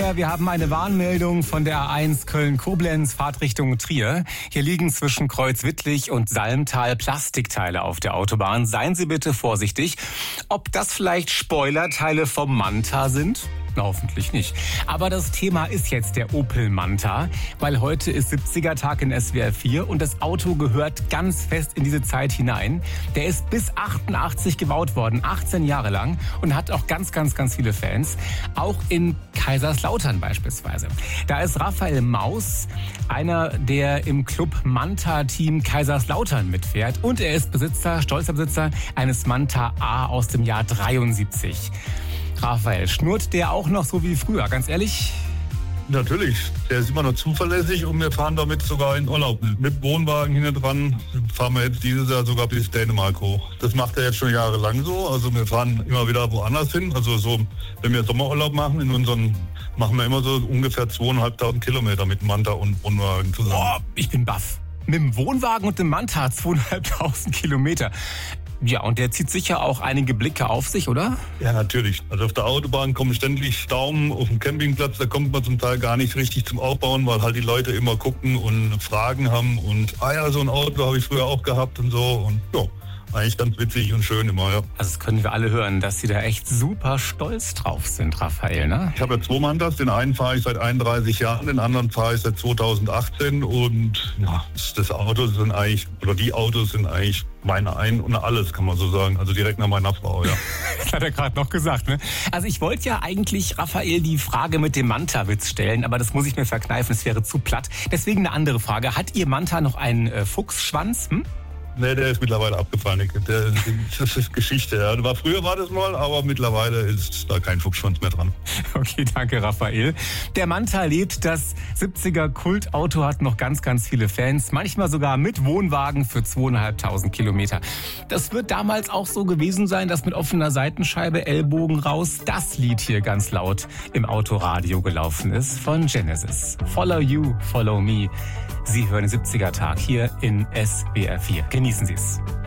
Verkehr. Wir haben eine Warnmeldung von der A1 Köln-Koblenz, Fahrtrichtung Trier. Hier liegen zwischen Kreuzwittlich und Salmtal Plastikteile auf der Autobahn. Seien Sie bitte vorsichtig. Ob das vielleicht Spoilerteile vom Manta sind? Na, hoffentlich nicht. Aber das Thema ist jetzt der Opel Manta, weil heute ist 70er-Tag in SWR 4 und das Auto gehört ganz fest in diese Zeit hinein. Der ist bis 88 gebaut worden, 18 Jahre lang und hat auch ganz viele Fans. Auch in Kaiserslautern beispielsweise. Da ist Raphael Maus, einer, der im Club Manta-Team Kaiserslautern mitfährt. Und er ist stolzer Besitzer eines Manta A aus dem Jahr 73. Raphael, schnurrt der auch noch so wie früher, ganz ehrlich? Natürlich, der ist immer noch zuverlässig und wir fahren damit sogar in Urlaub. Mit Wohnwagen hinten dran fahren wir jetzt dieses Jahr sogar bis Dänemark hoch. Das macht er jetzt schon jahrelang so. Also wir fahren immer wieder woanders hin. Also so, wenn wir Sommerurlaub machen, machen wir immer so ungefähr 2.500 Kilometer mit Manta und Wohnwagen zusammen. Oh, ich bin baff. Mit dem Wohnwagen und dem Manta 2.500 Kilometer. Ja, und der zieht sicher auch einige Blicke auf sich, oder? Ja, natürlich. Also auf der Autobahn kommen ständig Daumen, auf dem Campingplatz, da kommt man zum Teil gar nicht richtig zum Aufbauen, weil halt die Leute immer gucken und Fragen haben und so ein Auto habe ich früher auch gehabt und so und ja. Eigentlich ganz witzig und schön immer, ja. Also das können wir alle hören, dass Sie da echt super stolz drauf sind, Raphael, ne? Ich habe ja 2 Mantas, den einen fahre ich seit 31 Jahren, den anderen fahre ich seit 2018 und ja, die Autos sind eigentlich meine Ein und Alles, kann man so sagen. Also direkt nach meiner Frau, ja. Das hat er gerade noch gesagt, ne? Also ich wollte ja eigentlich Raphael die Frage mit dem Manta-Witz stellen, aber das muss ich mir verkneifen, es wäre zu platt. Deswegen eine andere Frage. Hat Ihr Manta noch einen Fuchsschwanz? Nee, der ist mittlerweile abgefallen. Das ist Geschichte. Ja. Früher war das mal, aber mittlerweile ist da kein Fuchsschwanz mehr dran. Okay, danke Raphael. Der Manta lebt, das 70er-Kultauto hat noch ganz viele Fans. Manchmal sogar mit Wohnwagen für 2.500 Kilometer. Das wird damals auch so gewesen sein, dass mit offener Seitenscheibe, Ellbogen raus, das Lied hier ganz laut im Autoradio gelaufen ist von Genesis. Follow You, Follow Me. Sie hören den 70er-Tag hier in SWR 4. Genießen Sie es.